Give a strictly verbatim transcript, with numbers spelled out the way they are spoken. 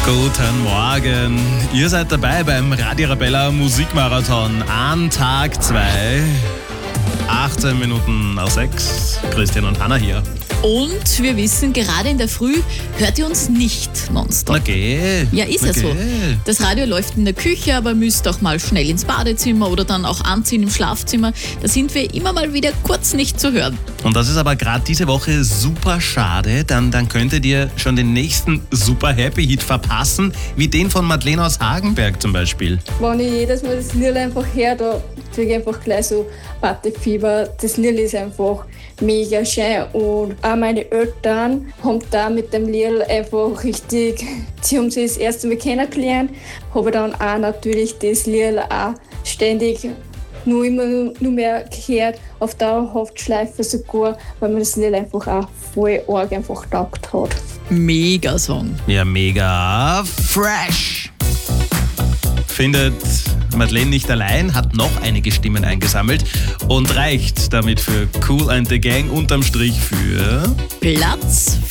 Guten Morgen. Ihr seid dabei beim Radio Arabella Musikmarathon an Tag zwei. achtzehn Minuten nach sechs. Christian und Hanna hier. Und wir wissen, gerade in der Früh hört ihr uns nicht nonstop. Na geh. Ja, ist Na ja so. geh. Das Radio läuft in der Küche, aber müsst auch mal schnell ins Badezimmer oder dann auch anziehen im Schlafzimmer. Da sind wir immer mal wieder kurz nicht zu hören. Und das ist aber gerade diese Woche super schade. Dann, dann könntet ihr schon den nächsten super Happy Hit verpassen, wie den von Madeleine aus Hagenberg zum Beispiel. Wenn ich jedes Mal das Lied einfach höre, da kriege ich einfach gleich so Partyfieber. Das Lied ist einfach mega schön und auch meine Eltern haben da mit dem Lied einfach richtig, sie haben sich das erste Mal kennengelernt, habe dann auch natürlich das Lied auch ständig nur immer nur mehr gehört, auf Dauerhaftschleife sogar, weil mir das Lied einfach auch voll arg einfach getaugt hat. Mega Song. Ja, mega fresh. Findet Madeleine nicht allein, hat noch einige Stimmen eingesammelt und reicht damit für Kool and the Gang unterm Strich für Platz